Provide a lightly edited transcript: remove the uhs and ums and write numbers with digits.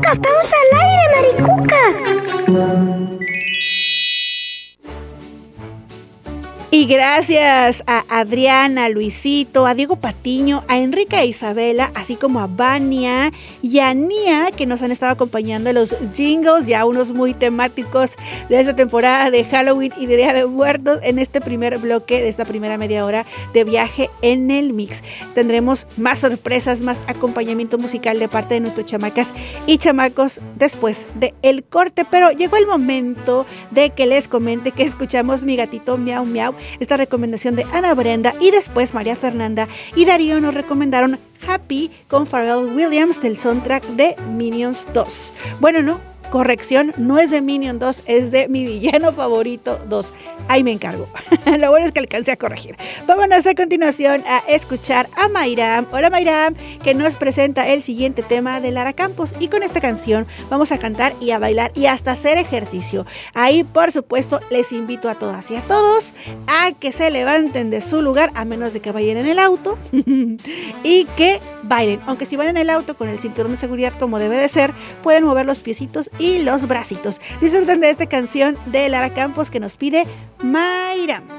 ¡Estamos al aire, Maricuca! Y gracias a Adriana, a Luisito, a Diego Patiño, a Enrique e Isabela, así como a Vania y a Nia, que nos han estado acompañando en los jingles, ya unos muy temáticos de esta temporada de Halloween y de Día de Muertos, en este primer bloque de esta primera media hora de Viaje en el Mix. Tendremos más sorpresas, más acompañamiento musical de parte de nuestros chamacas y chamacos después del corte, pero llegó el momento de que les comente que escuchamos Mi Gatito Miau Miau, esta recomendación de Ana Brenda, y después María Fernanda y Darío nos recomendaron Happy con Pharrell Williams del soundtrack de Minions 2. Bueno, no, corrección, no es de Minion 2, es de Mi Villano Favorito 2. Ahí me encargo. Lo bueno es que alcancé a corregir. Vámonos a continuación a escuchar a Mayram. Hola Mayram, que nos presenta el siguiente tema de Lara Campos. Y con esta canción vamos a cantar y a bailar y hasta hacer ejercicio. Ahí, por supuesto, les invito a todas y a todos a que se levanten de su lugar, a menos de que vayan en el auto, y que bailen. Aunque si van en el auto con el cinturón de seguridad como debe de ser, pueden mover los piecitos y los bracitos. Disfruten de esta canción de Lara Campos que nos pide Mayram.